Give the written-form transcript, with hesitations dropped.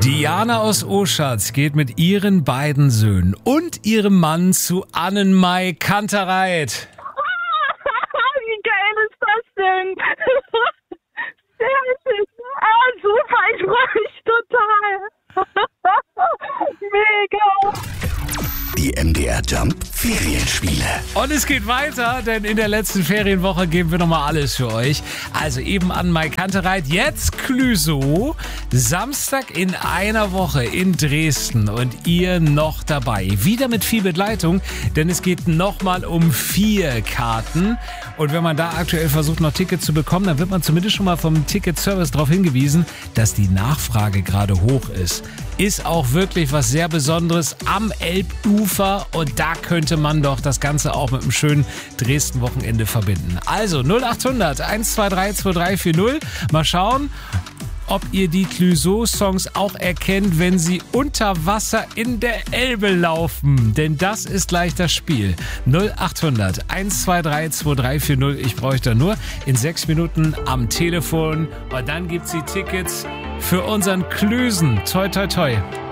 Diana aus Oschatz geht mit ihren beiden Söhnen und ihrem Mann zu Annenmai Kantereit. Wie geil ist das denn? Sehr schön. Super, ich freue mich total. Mega. Die MDR Jump Ferienspiele. Und es geht weiter, denn in der letzten Ferienwoche geben wir nochmal alles für euch. Also eben Annenmai Kantereit, jetzt Clüsow. Samstag in einer Woche in Dresden und ihr noch dabei. Wieder mit viel Begleitung, denn es geht nochmal um 4 Karten. Und wenn man da aktuell versucht, noch Tickets zu bekommen, dann wird man zumindest schon mal vom Ticketservice darauf hingewiesen, dass die Nachfrage gerade hoch ist. Ist auch wirklich was sehr Besonderes am Elbufer und da könnte man doch das Ganze auch mit einem schönen Dresden-Wochenende verbinden. Also 0800 123 2340. Mal schauen, ob ihr die Clüsow-Songs auch erkennt, wenn sie unter Wasser in der Elbe laufen. Denn das ist gleich das Spiel. 0800 123 2340. Ich bräuchte nur in 6 Minuten am Telefon. Und dann gibt's die Tickets für unseren Klüsen. Toi, toi, toi.